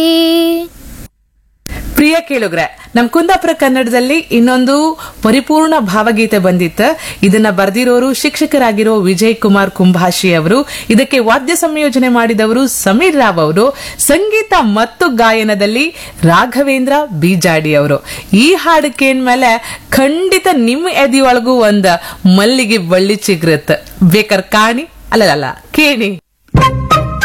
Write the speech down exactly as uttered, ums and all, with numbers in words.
ಪ್ರಿಯ ಕೇಳುಗ್ರೆ, ನಮ್ ಕುಂದಾಪುರ ಕನ್ನಡದಲ್ಲಿ ಇನ್ನೊಂದು ಪರಿಪೂರ್ಣ ಭಾವಗೀತೆ ಬಂದಿತ್ತು. ಇದನ್ನ ಬರೆದಿರೋರು ಶಿಕ್ಷಕರಾಗಿರೋ ವಿಜಯ್ ಕುಮಾರ್ ಕುಂಭಾಷಿ ಅವರು. ಇದಕ್ಕೆ ವಾದ್ಯ ಸಂಯೋಜನೆ ಮಾಡಿದವರು ಸಮೀರ್ ರಾವ್ ಅವರು. ಸಂಗೀತ ಮತ್ತು ಗಾಯನದಲ್ಲಿ ರಾಘವೇಂದ್ರ ಬೀಜಾಡಿ ಅವರು. ಈ ಹಾಡು ಕೇಳ್ಮೇಲೆ ಖಂಡಿತ ನಿಮ್ಮ ಎದಿಯೊಳಗೂ ಒಂದ್ ಮಲ್ಲಿಗೆ ಬಳ್ಳಿ ಚಿಗ್ರತ್. ಬೇಕಾರ ಕಾಣಿ ಅಲ್ಲಲ್ಲ ಕೇಳಿ.